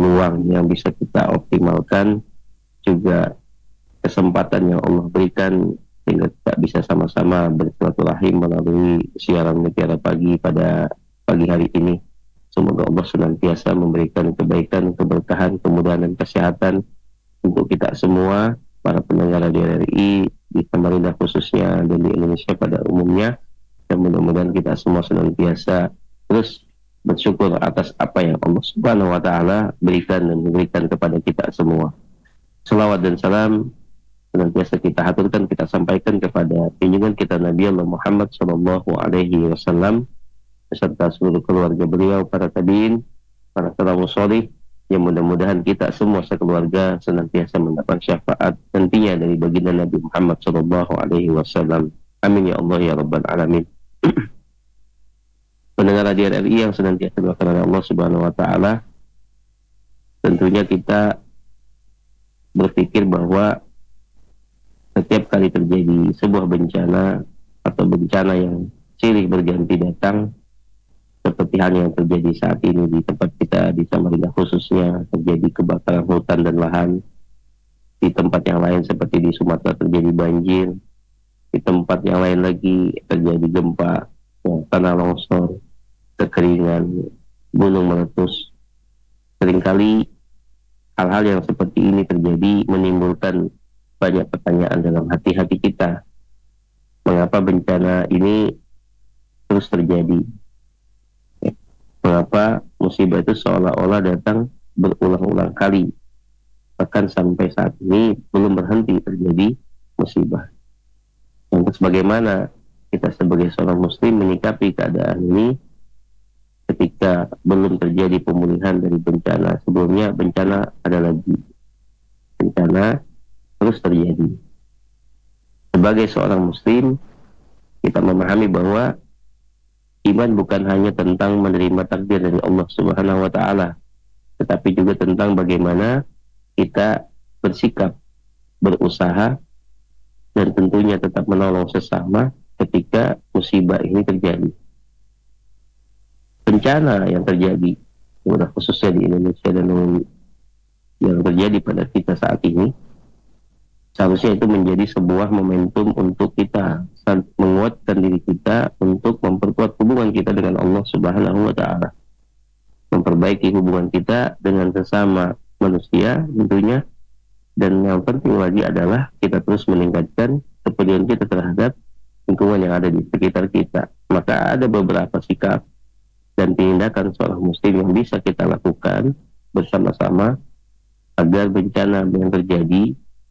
peluang yang bisa kita optimalkan, juga kesempatan yang Allah berikan sehingga kita bisa sama-sama bersilaturahim melalui siaran Mutiara Pagi pada pagi hari ini. Semoga Allah senantiasa memberikan kebaikan, keberkahan, kemudahan dan kesehatan untuk kita semua, para pendengar radio RRI di Samarinda khususnya dan di Indonesia pada umumnya. Dan mudah-mudahan kita semua senantiasa terus bersyukur atas apa yang Allah Subhanahu wa taala berikan dan memberikan kepada kita semua. Selawat dan salam senantiasa kita haturkan, kita sampaikan kepada junjungan kita Nabi Allah Muhammad sallallahu alaihi wasallam beserta seluruh keluarga beliau, para tabi'in, para salafus salih, yang mudah-mudahan kita semua sekeluarga senantiasa mendapat syafaat nantinya dari baginda Nabi Muhammad sallallahu alaihi wasallam. Amin ya Allah ya rabbal alamin. Pendengar radio RRI yang senantiasa dilakukan oleh Allah Subhanahu wa taala, tentunya kita berpikir bahwa setiap kali terjadi sebuah bencana atau bencana yang silih berganti datang, seperti hal yang terjadi saat ini di tempat kita di Samarinda khususnya, terjadi kebakaran hutan dan lahan. Di tempat yang lain seperti di Sumatera terjadi banjir, di tempat yang lain lagi terjadi gempa, tanah longsor, kekeringan, gunung meletus. Seringkali hal-hal yang seperti ini terjadi menimbulkan banyak pertanyaan dalam hati-hati kita. Mengapa bencana ini terus terjadi? Mengapa musibah itu seolah-olah datang berulang-ulang kali, bahkan sampai saat ini belum berhenti terjadi musibah? Lantas bagaimana kita sebagai seorang muslim menyikapi keadaan ini ketika belum terjadi pemulihan dari bencana sebelumnya? Bencana ada lagi, bencana terus terjadi. Sebagai seorang muslim, kita memahami bahwa iman bukan hanya tentang menerima takdir dari Allah Subhanahu wa taala, tetapi juga tentang bagaimana kita bersikap, berusaha, dan tentunya tetap menolong sesama ketika musibah ini terjadi. Bencana yang terjadi, khususnya di Indonesia dan yang terjadi pada kita saat ini, seharusnya itu menjadi sebuah momentum untuk kita menguatkan diri kita untuk memperkuat hubungan kita dengan Allah Subhanahu wa taala, memperbaiki hubungan kita dengan sesama manusia tentunya, dan yang penting lagi adalah kita terus meningkatkan kepedulian kita terhadap lingkungan yang ada di sekitar kita. Maka ada beberapa sikap dan tindakan seorang muslim yang bisa kita lakukan bersama-sama agar bencana yang terjadi